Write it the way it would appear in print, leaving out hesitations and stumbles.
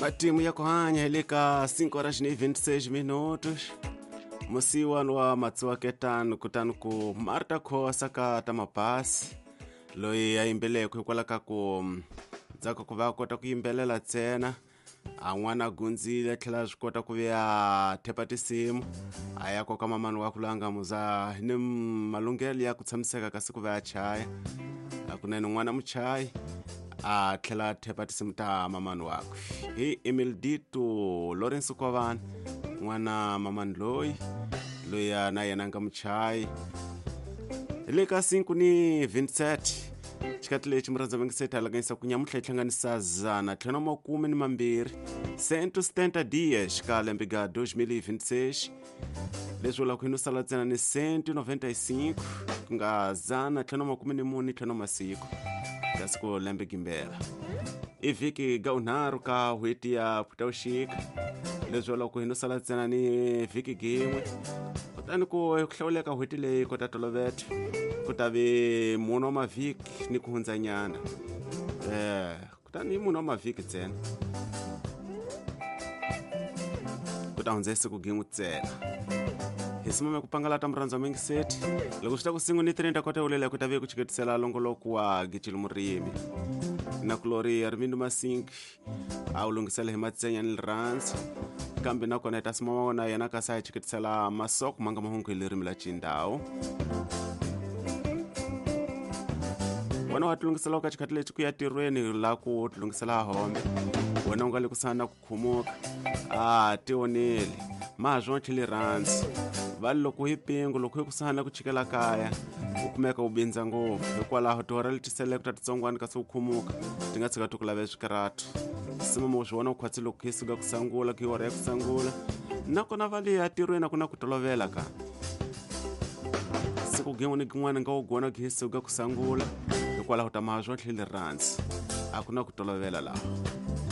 Matimu ya kuhanya ilika 5 horas e 26 minutos. Musiwa wa matsuwa ketanu kutanu ku Marta Khosa ka tamapasi. Loyi ya imbele kukwala ka ku dzaka ku va kota ku yimbelela ntsena. An'wana gundzile tlhela swi kota ku ya thepa tisimu. Aya koka mamani wa kulanga muza ni malungelo ya ku tshamiseka ka siku va ya chaya. Kunene n'wana muchayi a tlhela thepa tisimu ta mamani wakwe. Hi Emildito Lawrence Kovani n'wana mamani loyi na yena nga muchayi. Le ka 5 ni 27 chikati lexi muranza vengiseta alaganyisa ku nyamuhla yi hlanganisa zana tlhelo makume ni mambirhi 170 dias xikalembe ga 2026 leswi vula ku sala ntsena ni 195 ku nga zana tlhelo makume ni mune tlhelo masiku kasi ku lembe gimbela i vhiki ga unharhu ka hweti ya Khotavuxika leswi vula ku sala ntsena ni vhiki gin'we kutani ku hlawuleka hweti leyi kota toloveta ku ta ve munhu wa mavhiki ni ku hundzanyana kutani munhu wa mavhiki ntsena ku ta hundza siku gin'we ntsena hi simame ku pangalata murandzo wa mengiseti loko swi ta ku singu ni 30 kota ulela ku ta ve ku chiketisela longoloko wa Gicile Murimi na kulori Armindo Masingi a wu lungisela hi matsenya ni rirhandzu kambe nakona hi ta simama wona yena ka sa hi chiketisela masoko manga mahungu hi lerimi la Cindhawu. Wena wa tilungisela ka chikati lexi ku ya tirweni la ku tilungisela hombe wena u nga le ku sana ku khumuka ti oneli mahazwo tlheli rhandzi vali loko hi pingu loko hi ku sana ku chikela kaya u kumeka u bindza ngopfu hikwalaho tora leti selekta titsongwana kasi u khumuka ti nga tshika ti ku lave swikaratu simama u swi vona u khwatsi loko hi suka ku sangula ku hi wara ya ku sangula nakona vali ya tirweni ku na ku tolovela ka siku gin'we ni gin'wana nga u gona ku hi suka ku sangula hikwalaho ta mahazwo tlheli rhandzi a ku na ku tolovela laha.